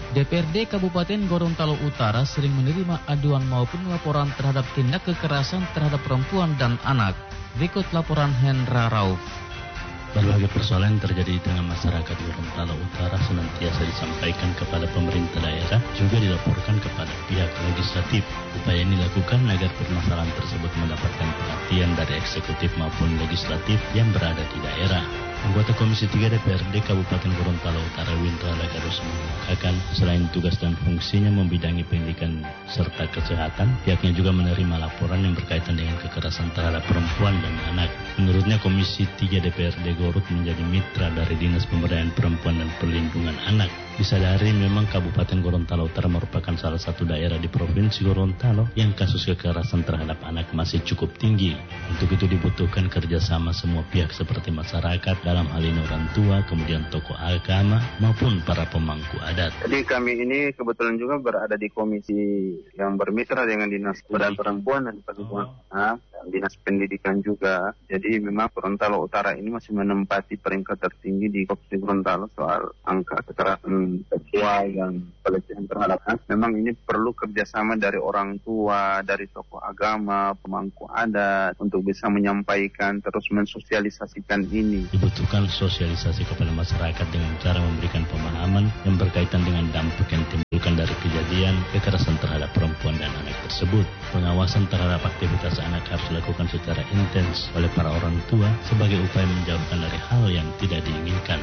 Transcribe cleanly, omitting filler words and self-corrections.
DPRD Kabupaten Gorontalo Utara sering menerima aduan maupun laporan terhadap tindak kekerasan terhadap perempuan dan anak. Berikut laporan Hendra Rauf. Berbagai persoalan yang terjadi di tengah masyarakat Gorontalo Utara senantiasa disampaikan kepada pemerintah daerah, juga dilaporkan kepada pihak legislatif. Upaya ini dilakukan agar permasalahan tersebut mendapatkan perhatian dari eksekutif maupun legislatif yang berada di daerah. Anggota Komisi 3 DPRD Kabupaten Gorontalo Utara Windra Lagarus mengungkapkan, selain tugas dan fungsinya membidangi pendidikan serta kesehatan, pihaknya juga menerima laporan yang berkaitan dengan kekerasan terhadap perempuan dan anak. Menurutnya, Komisi 3 DPRD Gorut menjadi mitra dari Dinas Pemberdayaan Perempuan dan Perlindungan Anak. Disadari memang Kabupaten Gorontalo Utara merupakan salah satu daerah di Provinsi Gorontalo yang kasus kekerasan terhadap anak masih cukup tinggi. Untuk itu dibutuhkan kerjasama semua pihak seperti masyarakat, dalam hal ini orang tua, kemudian tokoh agama, maupun para pemangku adat. Jadi kami ini kebetulan juga berada di komisi yang bermitra dengan Dinas Pemberdayaan Perempuan dan Perlindungan Anak, dan Dinas Pendidikan juga. Jadi memang Gorontalo Utara ini masih menempati peringkat tertinggi di Provinsi Gorontalo soal angka kekerasan seksual dan pelecehan terhadap anak. Memang ini perlu kerjasama dari orang tua, dari tokoh agama, pemangku adat untuk bisa menyampaikan terus mensosialisasikan ini. Dibutuhkan sosialisasi kepada masyarakat dengan cara memberikan pemahaman yang berkaitan dengan dampak yang timbulkan dari kejadian kekerasan terhadap perempuan dan anak tersebut. Pengawasan terhadap aktivitas anak harus dilakukan secara intens oleh para orang tua sebagai upaya menjauhkan dari hal yang tidak diinginkan.